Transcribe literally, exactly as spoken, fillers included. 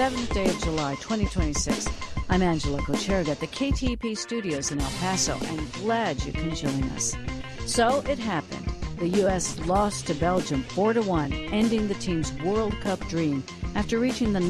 seventh day of July, twenty twenty-six. I'm Angela Kocherga at the K T E P studios in El Paso, and glad you can join us. So it happened. The U S lost to Belgium four to one, ending the team's World Cup dream after reaching the